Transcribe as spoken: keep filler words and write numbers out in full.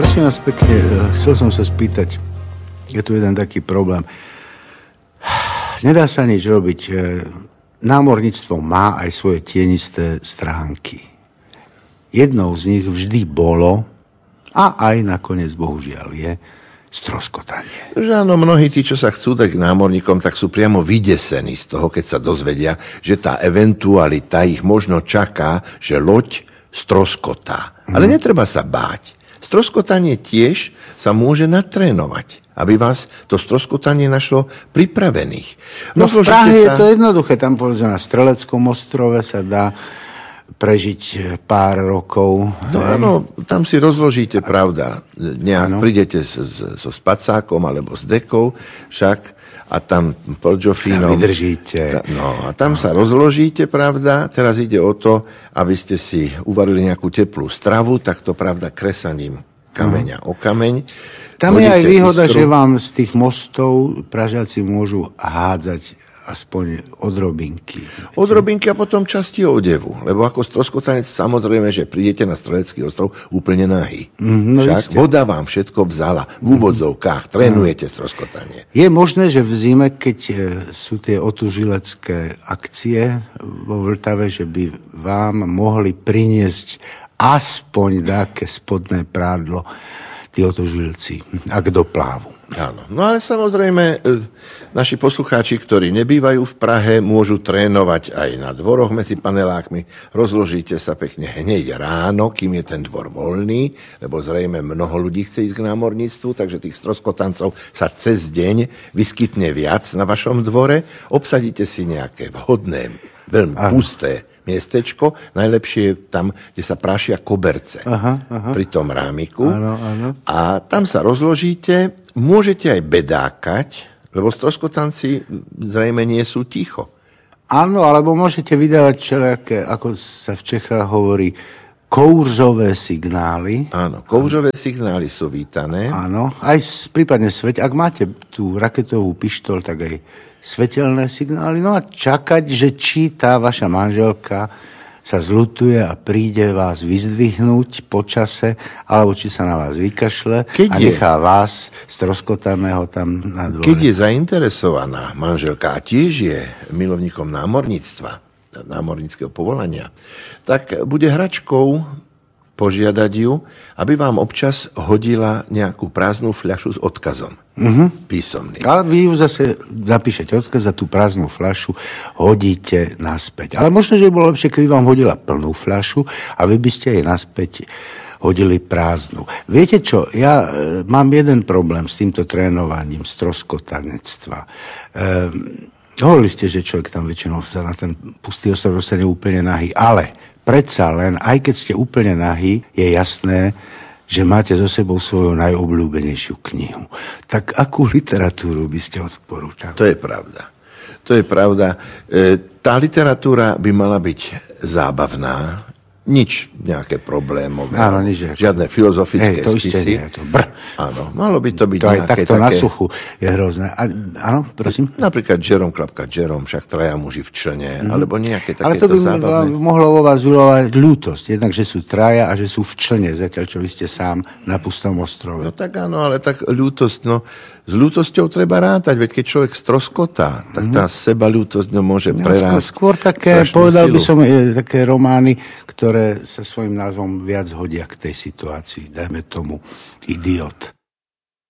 Prosím vás pekne, chcel som sa spýtať, je tu jeden taký problém. Nedá sa nič robiť. Námorníctvo má aj svoje tienisté stránky. Jednou z nich vždy bolo, a aj nakoniec, bohužiaľ, je stroskotanie. Že áno, mnohí tí, čo sa chcú dať k námorníkom, tak sú priamo vydesení z toho, keď sa dozvedia, že tá eventualita ich možno čaká, že loď stroskotá. Mm. Ale netreba sa báť. Stroskotanie tiež sa môže natrénovať, aby vás to stroskotanie našlo pripravených. No v Prahe sa... je to jednoduché. Tam povedzme na Streleckom ostrove sa dá prežiť pár rokov. No áno, tam si rozložíte, pravda. Nejak prídete so, so spacákom alebo s dekou však a tam pod žofínom. Tam vydržíte. No a tam no. sa rozložíte, pravda. Teraz ide o to, aby ste si uvarili nejakú teplú stravu, tak to, pravda, kresaním kameňa no. o kameň. Tam je aj výhoda, iskru. Že vám z tých mostov Pražiaci môžu hádzať aspoň odrobinky. Odrobinky a potom časti odevu. Lebo ako stroskotanec samozrejme, že prídete na Strelecký ostrov úplne nahý. Mm, no Však ste. Voda vám všetko vzala. V úvodzovkách trénujete mm. stroskotanie. Je možné, že v zime, keď sú tie otužilecké akcie vo Vltave, že by vám mohli priniesť aspoň také spodné prádlo tí otužilci, ak doplávu. Áno. No ale samozrejme, naši poslucháči, ktorí nebývajú v Prahe, môžu trénovať aj na dvoroch medzi panelákmi. Rozložíte sa pekne hneď ráno, kým je ten dvor voľný, lebo zrejme mnoho ľudí chce ísť k námorníctvu, takže tých stroskotancov sa cez deň vyskytne viac na vašom dvore. Obsadíte si nejaké vhodné, veľmi Aha. pusté miestečko, najlepšie je tam, kde sa prášia koberce aha, aha. pri tom rámiku. Áno, áno. A tam sa rozložíte, môžete aj bedákať, lebo stroskotanci zrejme nie sú ticho. Áno, alebo môžete vydávať všelijaké, ako sa v Čechách hovorí, kouřové signály. Áno, kouřové signály sú vítané. Áno, aj prípadne sveť. Ak máte tú raketovú pištol, tak aj svetelné signály. No a čakať, že či tá vaša manželka sa zľutuje a príde vás vyzdvihnúť po čase, alebo či sa na vás vykašle Keď a nechá je... vás stroskotaného tam na dvore. Keď je zainteresovaná manželka a tiež je milovníkom námorníctva, námorníckeho povolania, tak bude hračkou požiadať ju, aby vám občas hodila nejakú prázdnu fľašu s odkazom. Uh-huh. Písomný. Ale vy ju zase napíšete odkaz a tú prázdnu fľašu hodíte naspäť. Ale možno, že by bolo lepšie, keby vám hodila plnú fľašu a vy by ste jej naspäť hodili prázdnu. Viete čo, ja e, mám jeden problém s týmto trénovaním stroskotanectva. E, hovorili ste, že človek tam väčšinou sa na ten pustý ostrov dostane úplne nahý, ale predsa len, aj keď ste úplne nahý, je jasné, že máte so sebou svoju najobľúbenejšiu knihu. Tak akú literatúru by ste odporúčali? To je pravda. To je pravda. E, tá literatúra by mala byť zábavná, nič nejaké problémové. Áno, nič. Žiadne filozofické Hej, to spisy. Nie, to brr. Áno, malo by to byť to nejaké aj takto také... na suchu je hrozné. A, áno, prosím? Napríklad Jerome klapka Jerome, však traja muži v člne, mm. alebo nejaké takéto zábavné. Ale to by zábavné. mohlo vo vás vyvolávať ľútosť. Jednak, že sú traja a že sú v člne, zatiaľ čo vy ste sám na pustom ostrove. No tak áno, ale tak ľútosť, no s ľútosťou treba rátať, veď keď človek stroskotá, tak tá mm. sebaľútosť no, môže no, prerásť. Skôr také, povedal silu. by som, také romány, ktoré sa svojím názvom viac hodia k tej situácii. Dajme tomu Idiot.